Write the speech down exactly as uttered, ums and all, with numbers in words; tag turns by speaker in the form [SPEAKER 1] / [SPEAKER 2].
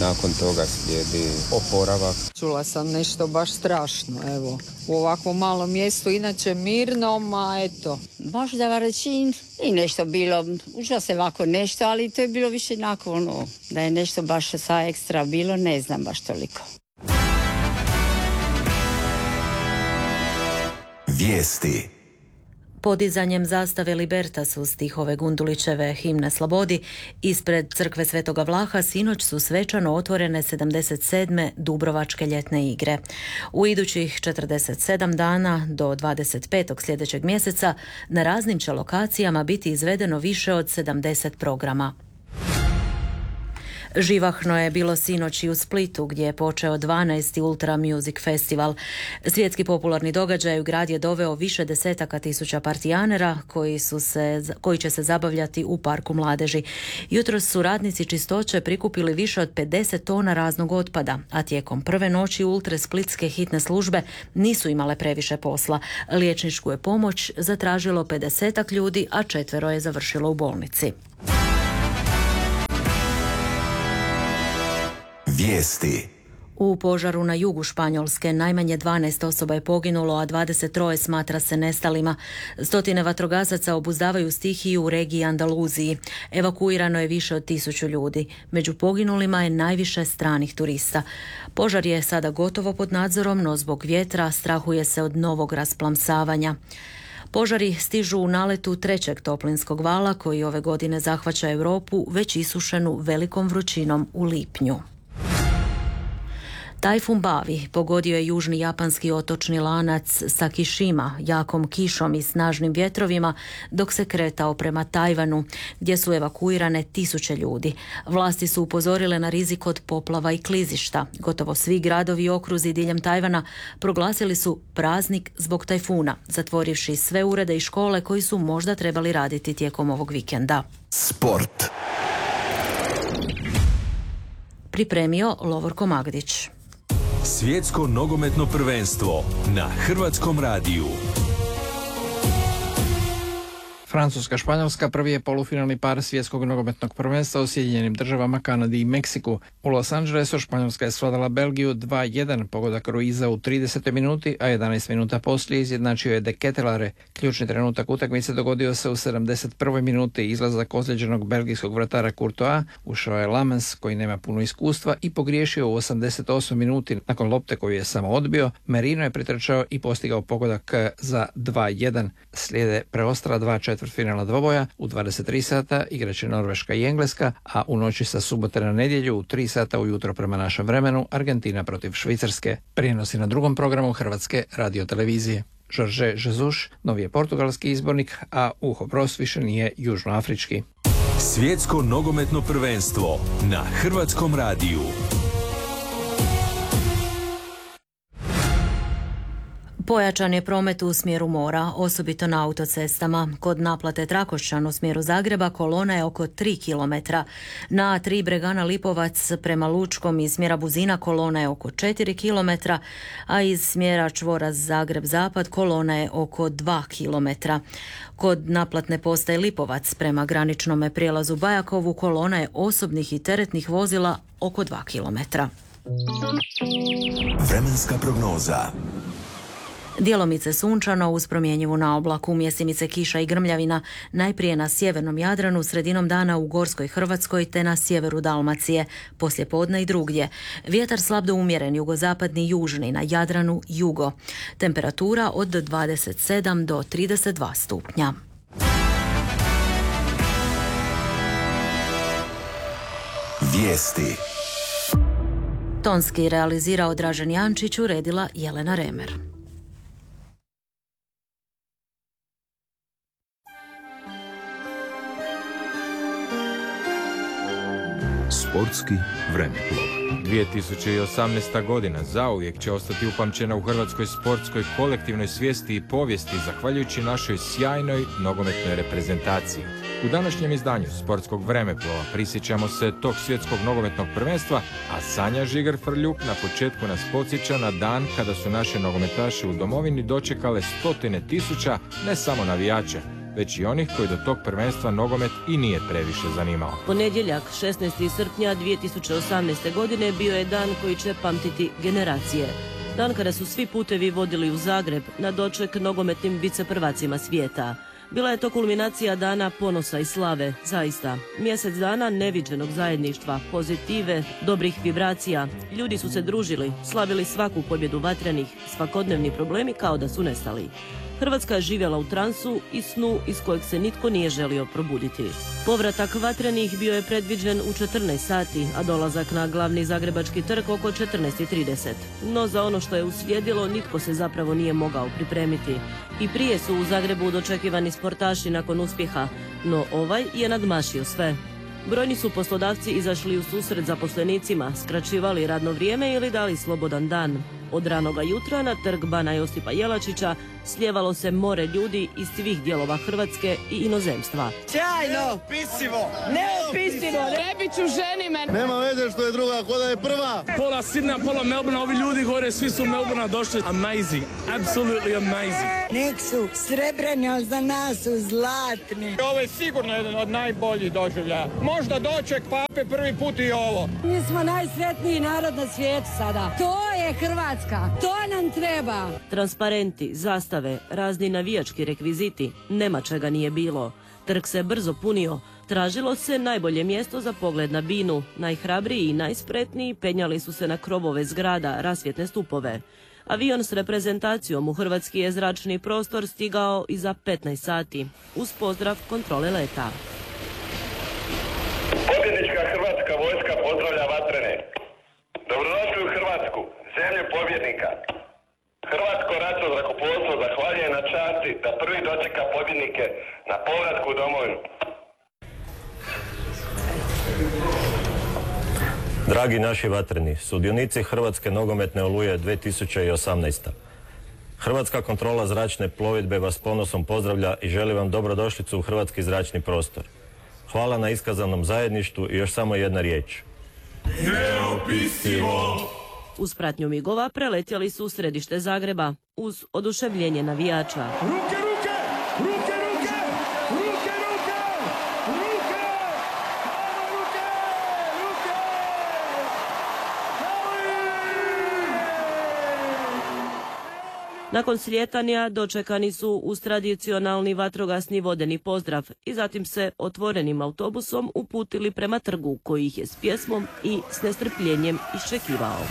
[SPEAKER 1] nakon toga slijedi oporavak.
[SPEAKER 2] Čula sam nešto baš strašno, evo, u ovakvom malom mjestu, inače mirnom, a eto.
[SPEAKER 3] Možda Varačin i nešto bilo, uža se ovako nešto, ali to je bilo više nakon, ono, da je nešto baš sa ekstra bilo, ne znam baš toliko.
[SPEAKER 4] Vijesti.
[SPEAKER 5] Podizanjem zastave Libertas uz stihove Gundulićeve himne Slobodi ispred crkve Svetoga Vlaha sinoć su svečano otvorene sedamdeset sedme Dubrovačke ljetne igre. U idućih četrdeset sedam dana do dvadeset petog sljedećeg mjeseca na raznim će lokacijama biti izvedeno više od sedamdeset programa. Živahno je bilo sinoć i u Splitu gdje je počeo dvanaesti Ultra Music Festival. Svjetski popularni događaj u grad je doveo više desetaka tisuća partijanera koji, su se, koji će se zabavljati u Parku mladeži. Jutros su radnici čistoće prikupili više od pedeset tona raznog otpada, a tijekom prve noći Ultre splitske hitne službe nisu imale previše posla. Liječničku je pomoć zatražilo pedesetak ljudi, a četvero je završilo u bolnici.
[SPEAKER 4] Vijesti.
[SPEAKER 5] U požaru na jugu Španjolske najmanje dvanaest osoba je poginulo, a dvadeset tri smatra se nestalima. Stotine vatrogasaca obuzdavaju stihiju u regiji Andaluziji. Evakuirano je više od tisuću ljudi. Među poginulima je najviše stranih turista. Požar je sada gotovo pod nadzorom, no zbog vjetra strahuje se od novog rasplamsavanja. Požari stižu u naletu trećeg toplinskog vala koji ove godine zahvaća Europu, već isušenu velikom vrućinom u lipnju. Tajfun Bavi pogodio je južni japanski otočni lanac Sakishima jakom kišom i snažnim vjetrovima dok se kretao prema Tajvanu, gdje su evakuirane tisuće ljudi. Vlasti su upozorile na rizik od poplava i klizišta. Gotovo svi gradovi i okruzi diljem Tajvana proglasili su praznik zbog tajfuna, zatvorivši sve urede i škole koji su možda trebali raditi tijekom ovog vikenda.
[SPEAKER 4] Sport.
[SPEAKER 5] Pripremio Lovorko Magdić.
[SPEAKER 4] Svjetsko nogometno prvenstvo na Hrvatskom radiju.
[SPEAKER 6] Francuska-Španjolska prvi je polufinalni par svjetskog nogometnog prvenstva u Sjedinjenim državama, Kanadi i Meksiku. U Los Angelesu Španjolska je svladala Belgiju dva jedan, pogodak Ruiza u tridesetoj minuti, a jedanaest minuta poslije izjednačio je De Ketelare. Ključni trenutak utakmice dogodio se u sedamdeset prvoj minuti. Izlazak ozlijeđenog belgijskog vratara Courtois, ušao je Lamens koji nema puno iskustva i pogriješio u osamdeset osmoj minuti. Nakon lopte koju je samo odbio, Merino je pritrčao i postigao pogodak za dva jedan. Slijede preostala dva četvrtfinalna dvoboja. U dvadeset tri sata igraće Norveška i Engleska, a u noći sa subote na nedjelju u tri sata ujutro prema našem vremenu Argentina protiv Švicarske. Prijenosi na drugom programu Hrvatske radiotelevizije. Jorge Jesus, novi je portugalski izbornik, a Uho Bros više nije južnoafrički.
[SPEAKER 4] Svjetsko nogometno prvenstvo na Hrvatskom radiju.
[SPEAKER 5] Pojačan je promet u smjeru mora, osobito na autocestama. Kod naplate Trakošćan u smjeru Zagreba kolona je oko tri kilometra. Na A tri Bregana Lipovac prema Lučkom iz smjera Buzina kolona je oko četiri kilometra, a iz smjera čvora Zagreb-Zapad kolona je oko dva kilometra. Kod naplatne postaje Lipovac prema graničnome prijelazu Bajakovu kolona je osobnih i teretnih vozila oko dva kilometra.
[SPEAKER 4] Vremenska prognoza.
[SPEAKER 5] Djelomice sunčano uz promjenjivu naoblaku, mjesimice kiša i grmljavina, najprije na sjevernom Jadranu, sredinom dana u Gorskoj Hrvatskoj te na sjeveru Dalmacije, poslijepodne i drugdje. Vjetar slab do umjeren, jugozapadni i južni, na Jadranu jugo. Temperatura od dvadeset sedam do trideset dva stupnja.
[SPEAKER 4] Vijesti.
[SPEAKER 5] Tonski realizirao Dražen Jančić, uredila Jelena Remer.
[SPEAKER 7] Sportski vremeplov. dvije tisuće osamnaesta. godina zauvijek će ostati upamćena u hrvatskoj sportskoj kolektivnoj svijesti i povijesti zahvaljujući našoj sjajnoj nogometnoj reprezentaciji. U današnjem izdanju Sportskog vremeplova prisjećamo se tog svjetskog nogometnog prvenstva, a Sanja Žigar-Frljuk na početku nas podsjeća na dan kada su naše nogometaše u domovini dočekale stotine tisuća ne samo navijača, već i onih koji do tog prvenstva nogomet i nije previše zanimao.
[SPEAKER 8] Ponedjeljak, šesnaestog srpnja dvije tisuće osamnaeste. godine bio je dan koji će pamtiti generacije. Dan kada su svi putevi vodili u Zagreb na doček nogometnim viceprvacima svijeta. Bila je to kulminacija dana ponosa i slave, zaista. Mjesec dana neviđenog zajedništva, pozitive, dobrih vibracija. Ljudi su se družili, slavili svaku pobjedu vatrenih, svakodnevni problemi kao da su nestali. Hrvatska je živjela u transu i snu iz kojeg se nitko nije želio probuditi. Povratak vatrenih bio je predviđen u četrnaest sati, a dolazak na glavni zagrebački trg oko četrnaest i trideset. No za ono što je uslijedilo nitko se zapravo nije mogao pripremiti. I prije su u Zagrebu dočekivani sportaši nakon uspjeha, no ovaj je nadmašio sve. Brojni su poslodavci izašli u susret zaposlenicima, skraćivali radno vrijeme ili dali slobodan dan. Od ranoga jutra na trg Bana Josipa Jelačića slijevalo se more ljudi iz svih dijelova Hrvatske i inozemstva.
[SPEAKER 9] Sjajno! Neopisivo! Neopisivo! Rebiću, ženi me!
[SPEAKER 10] Nema veze što je druga, ko da je prva!
[SPEAKER 11] Pola Sidna, pola Melbourne, ovi ljudi gore, svi su Melbourne došli. Amazing, absolutely amazing.
[SPEAKER 12] Nek su srebreni, ali za nas su zlatni.
[SPEAKER 13] Ovo je sigurno jedan od najboljih doživljaja. Možda doček pape prvi put i ovo.
[SPEAKER 12] Mi smo najsretniji narod na svijetu sada. To je Hrvatska. To nam treba.
[SPEAKER 8] Transparenti, zastave, razni navijački rekviziti, nema čega nije bilo. Trg se brzo punio, tražilo se najbolje mjesto za pogled na binu. Najhrabriji i najspretniji penjali su se na krovove zgrada, rasvjetne stupove. Avion s reprezentacijom u hrvatski je zračni prostor stigao iza petnaest sati, uz pozdrav kontrole leta.
[SPEAKER 14] Pobjednička hrvatska vojska pozdravlja vatrene. Dobrodošli u Hrvatsku, zemlju pobjednika. Hrvatsko ratno zrakoplovstvo zahvaljuje na časti da prvi dočeka pobjednike na povratku u domovinu.
[SPEAKER 15] Dragi naši vatreni, sudionici Hrvatske nogometne oluje dvije tisuće osamnaeste. Hrvatska kontrola zračne plovidbe vas ponosom pozdravlja i želi vam dobrodošlicu u hrvatski zračni prostor. Hvala na iskazanom zajedništvu i još samo jedna riječ.
[SPEAKER 8] Neopisivo! Uz pratnju migova preletjeli su u središte Zagreba, uz oduševljenje navijača.
[SPEAKER 11] Ruke, ruke! Ruke, ruke! Ruke, ruke! Ruke! Ruke! Ruke!
[SPEAKER 8] Nakon slijetanja dočekani su uz tradicionalni vatrogasni vodeni pozdrav i zatim se otvorenim autobusom uputili prema trgu koji ih je s pjesmom i s nestrpljenjem iščekivao.